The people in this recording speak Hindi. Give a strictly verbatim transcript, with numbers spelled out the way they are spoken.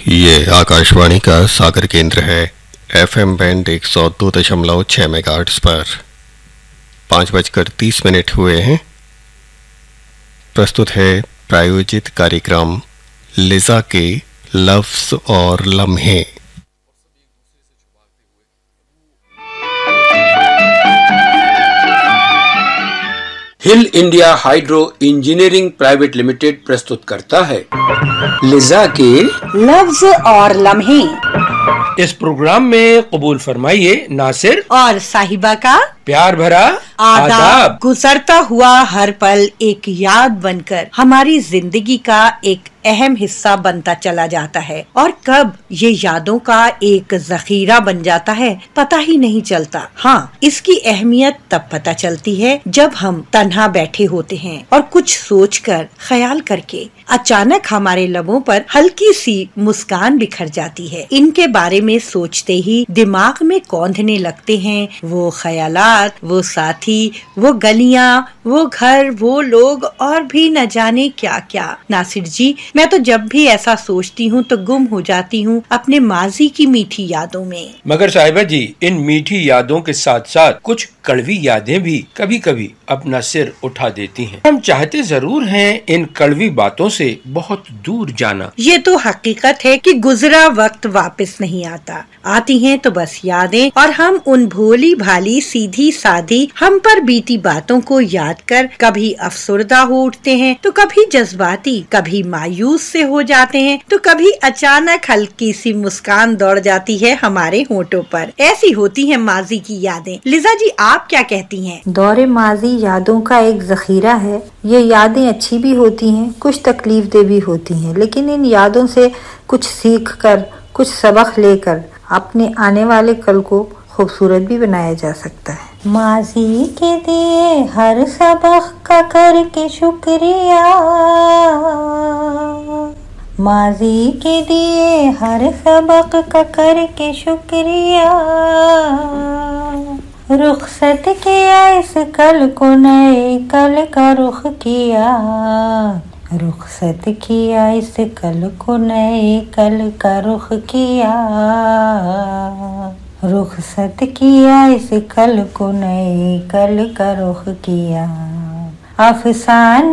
ये आकाशवाणी का सागर केंद्र है। एफएम बैंड एक सौ दो दशमलव छः मेगाहर्ट्ज़ पर पाँच बजकर तीस मिनट हुए हैं। प्रस्तुत है प्रायोजित कार्यक्रम लिजा के लफ्ज़ और लम्हे। हिल India hydro engineering private limited प्रस्तुत करता है लिजा के लफ्ज और लम्हे। इस प्रोग्राम में कबूल फरमाइए नासिर और साहिबा का प्यार भरा आदाब। गुजरता हुआ हर पल एक याद बनकर हमारी जिंदगी का एक अहम हिस्सा बनता चला जाता है और कब ये यादों का एक जखीरा बन जाता है पता ही नहीं चलता। हाँ, इसकी अहमियत तब पता चलती है जब हम तन्हा बैठे होते हैं और कुछ सोचकर ख्याल करके अचानक हमारे लबों पर हल्की सी मुस्कान बिखर जाती है। इनके बारे में सोचते ही दिमाग में कौंधने लगते हैं वो ख्यालात, वो साथी, वो गलियां, वो घर, वो लोग और भी न जाने क्या क्या। नासिर जी, मैं तो जब भी ऐसा सोचती हूँ तो गुम हो जाती हूँ अपने माजी की मीठी यादों में। मगर साहिबा जी, इन मीठी यादों के साथ साथ कुछ कड़वी यादें भी कभी कभी अपना सिर उठा देती हैं। हम चाहते जरूर हैं इन कड़वी बातों से बहुत दूर जाना। ये तो हकीकत है कि गुजरा वक्त वापस नहीं आता, आती हैं तो बस यादें और हम उन भोली भाली सीधी सादी हम पर बीती बातों को याद कर कभी अफसुर्दा हो उठते हैं तो कभी जज्बाती, कभी मायूस से हो जाते हैं तो कभी अचानक हल्की सी मुस्कान दौड़ जाती है हमारे होठों पर। ऐसी होती है माजी की यादें। लिजा जी, आप क्या कहती हैं? दौरे माजी यादों का एक जखीरा है। ये यादें अच्छी भी होती हैं, कुछ तकलीफ दे भी होती हैं, लेकिन इन यादों से कुछ सीख कर, कुछ सबक लेकर अपने आने वाले कल को खूबसूरत भी बनाया जा सकता है। माजी के दिए हर सबक का करके शुक्रिया, माजी के दिए हर सबक का करके शुक्रिया, रुखसत किया इस कल को नए कल का रुख किया, रुखसत किया इस कल को नए कल का रुख किया, रुखसत किया इस कल को नए कल का रुख किया। अफसाने